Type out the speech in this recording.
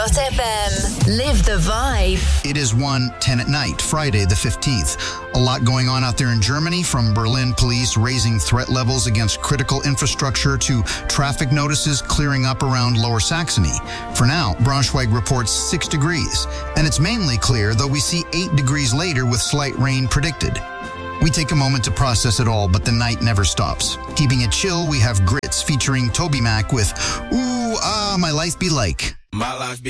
Braintree.fm. Live the vibe. It is 1:10 at night, Friday the 15th. A lot going on out there in Germany, from Berlin police raising threat levels against critical infrastructure to traffic notices clearing up around Lower Saxony. For now, Braunschweig reports 6 degrees, and it's mainly clear, though we see 8 degrees later with slight rain predicted. We take a moment to process it all, but the night never stops. Keeping it chill, we have Grits featuring Toby Mac with Ooh, Ah, My Life Be Like. My life be